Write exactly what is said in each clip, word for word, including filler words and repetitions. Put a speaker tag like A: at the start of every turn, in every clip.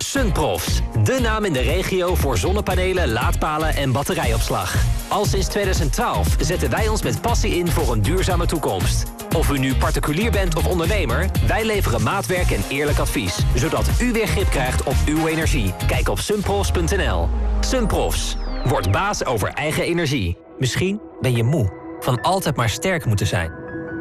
A: Sunprofs, de naam in de regio voor zonnepanelen, laadpalen en batterijopslag. Al sinds tweeduizend twaalf zetten wij ons met passie in voor een duurzame toekomst. Of u nu particulier bent of ondernemer, wij leveren maatwerk en eerlijk advies, zodat u weer grip krijgt op uw energie. Kijk op sunprofs punt n l. Sunprofs, word baas over eigen energie. Misschien ben je moe van altijd maar sterk moeten zijn.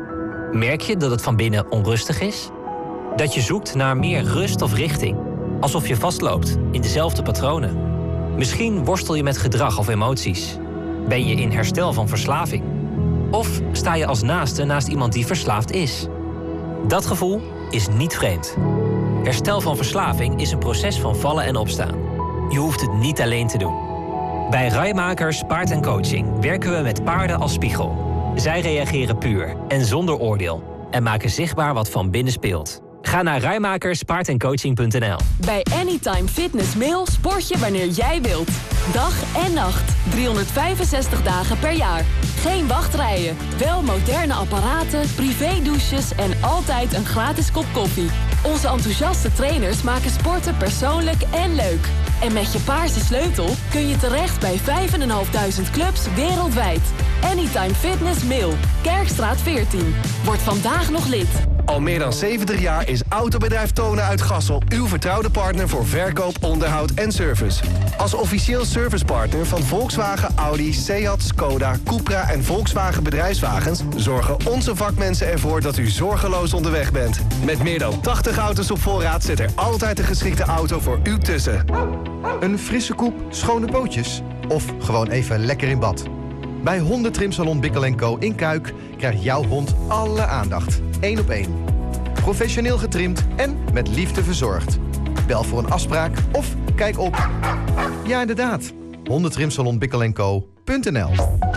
A: Merk je dat het van binnen onrustig is? Dat je zoekt naar meer rust of richting? Alsof je vastloopt in dezelfde patronen. Misschien worstel je met gedrag of emoties. Ben je in herstel van verslaving? Of sta je als naaste naast iemand die verslaafd is? Dat gevoel is niet vreemd. Herstel van verslaving is een proces van vallen en opstaan. Je hoeft het niet alleen te doen. Bij Rijmakers Paard en Coaching werken we met paarden als spiegel. Zij reageren puur en zonder oordeel en maken zichtbaar wat van binnen speelt. Ga naar rijmakers paard en coaching punt n l.
B: Bij Anytime Fitness Mail sport je wanneer jij wilt. Dag en nacht, driehonderdvijfenzestig dagen per jaar. Geen wachtrijen, wel moderne apparaten, privé-douches en altijd een gratis kop koffie. Onze enthousiaste trainers maken sporten persoonlijk en leuk. En met je paarse sleutel kun je terecht bij vijfduizend vijfhonderd clubs wereldwijd. Anytime Fitness Mail, Kerkstraat veertien. Word vandaag nog lid.
C: Al meer dan zeventig jaar is Autobedrijf Tonen uit Gassel uw vertrouwde partner voor verkoop, onderhoud en service. Als officieel servicepartner van Volkswagen, Audi, Seat, Skoda, Cupra en Volkswagen Bedrijfswagens zorgen onze vakmensen ervoor dat u zorgeloos onderweg bent. Met meer dan tachtig auto's op voorraad zit er altijd een geschikte auto voor u tussen.
D: Een frisse koep, schone pootjes of gewoon even lekker in bad. Bij Hondentrimsalon Bikkel en Co in Kuik krijgt jouw hond alle aandacht. Eén op één. Professioneel getrimd en met liefde verzorgd. Bel voor een afspraak of kijk op... Ja, inderdaad. Hondentrimsalon Bikkel en Co punt n l.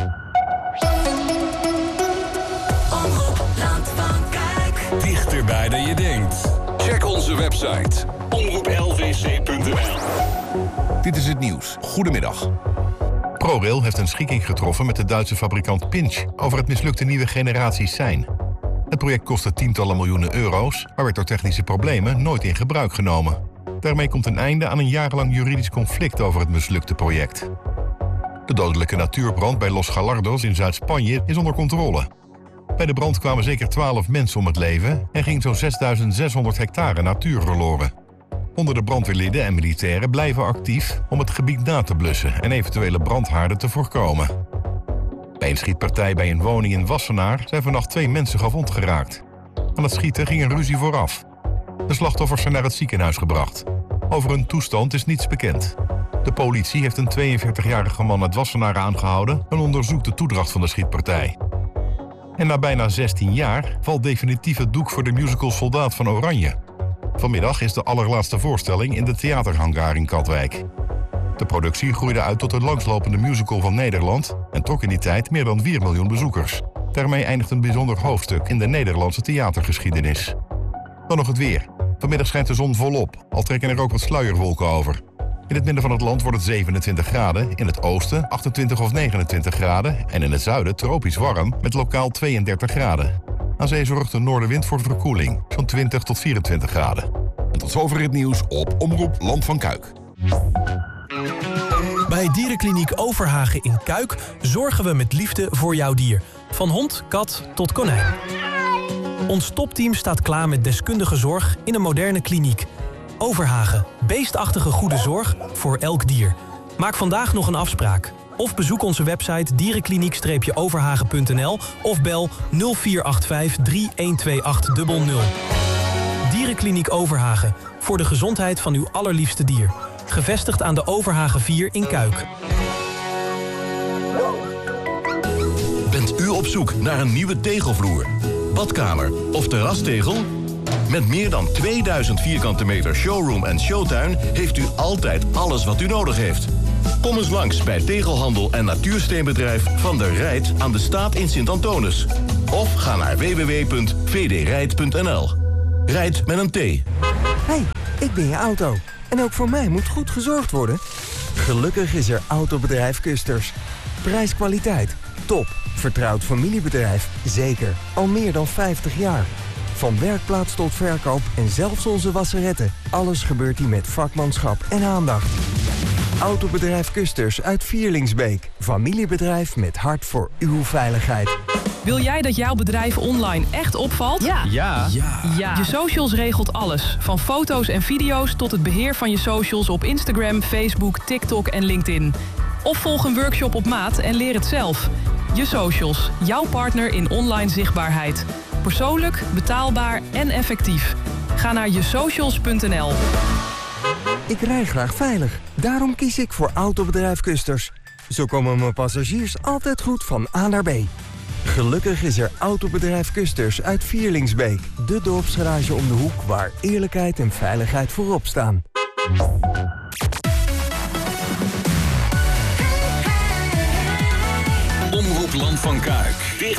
E: Dichterbij dan je denkt. Check onze website omroep l v c punt n l.
F: Dit is het nieuws. Goedemiddag. ProRail heeft een schikking getroffen met de Duitse fabrikant Pinch over het mislukte nieuwe generatie sein. Het project kostte tientallen miljoenen euro's, maar werd door technische problemen nooit in gebruik genomen. Daarmee komt een einde aan een jarenlang juridisch conflict over het mislukte project. De dodelijke natuurbrand bij Los Galardos in Zuid-Spanje is onder controle. Bij de brand kwamen zeker twaalf mensen om het leven en ging zo'n zesduizend zeshonderd hectare natuur verloren. Honderden brandweerlieden en militairen blijven actief om het gebied na te blussen en eventuele brandhaarden te voorkomen. Bij een schietpartij bij een woning in Wassenaar zijn vannacht twee mensen gewond geraakt. Aan het schieten ging een ruzie vooraf. De slachtoffers zijn naar het ziekenhuis gebracht. Over hun toestand is niets bekend. De politie heeft een tweeënveertigjarige man uit Wassenaar aangehouden en onderzoekt de toedracht van de schietpartij. En na bijna zestien jaar valt definitief het doek voor de musical Soldaat van Oranje. Vanmiddag is de allerlaatste voorstelling in de theaterhangar in Katwijk. De productie groeide uit tot de langslopende musical van Nederland en trok in die tijd meer dan vier miljoen bezoekers. Daarmee eindigt een bijzonder hoofdstuk in de Nederlandse theatergeschiedenis. Dan nog het weer. Vanmiddag schijnt de zon volop, al trekken er ook wat sluierwolken over. In het midden van het land wordt het zevenentwintig graden, in het oosten achtentwintig of negenentwintig graden en in het zuiden tropisch warm met lokaal tweeëndertig graden. Aan zee zorgt de noordenwind voor verkoeling, zo'n twintig tot vierentwintig graden.
E: En tot zover het nieuws op Omroep Land van Kuik.
G: Bij Dierenkliniek Overhagen in Kuik zorgen we met liefde voor jouw dier. Van hond, kat tot konijn. Ons topteam staat klaar met deskundige zorg in een moderne kliniek. Overhagen, beestachtige goede zorg voor elk dier. Maak vandaag nog een afspraak. Of bezoek onze website dierenkliniek overhagen punt n l of bel nul vier acht vijf drie een twee acht nul nul. Dierenkliniek Overhagen, voor de gezondheid van uw allerliefste dier. Gevestigd aan de Overhagen vier in Kuik.
H: Bent u op zoek naar een nieuwe tegelvloer, badkamer of terrastegel? Met meer dan tweeduizend vierkante meter showroom en showtuin heeft u altijd alles wat u nodig heeft. Kom eens langs bij Tegelhandel en Natuursteenbedrijf Van der Rijt aan de Staat in Sint-Antonis. Of ga naar w w w punt v d rijt punt n l. Rijdt met een T.
I: Hey, ik ben je auto. En ook voor mij moet goed gezorgd worden. Gelukkig is er Autobedrijf Kusters. Prijs-kwaliteit, top. Vertrouwd familiebedrijf, zeker. Al meer dan vijftig jaar. Van werkplaats tot verkoop en zelfs onze wasseretten. Alles gebeurt hier met vakmanschap en aandacht. Autobedrijf Kusters uit Vierlingsbeek. Familiebedrijf met hart voor uw veiligheid.
J: Wil jij dat jouw bedrijf online echt opvalt?
K: Ja.
J: Ja.
K: ja.
J: ja. Je Socials regelt alles. Van foto's en video's tot het beheer van je socials op Instagram, Facebook, TikTok en LinkedIn. Of volg een workshop op maat en leer het zelf. Je Socials, jouw partner in online zichtbaarheid. Persoonlijk, betaalbaar en effectief. Ga naar je socials punt n l.
I: Ik rij graag veilig. Daarom kies ik voor Autobedrijf Kusters. Zo komen mijn passagiers altijd goed van A naar B. Gelukkig is er Autobedrijf Kusters uit Vierlingsbeek. De dorpsgarage om de hoek waar eerlijkheid en veiligheid voorop staan.
E: Omroep Land van Kuik. Dicht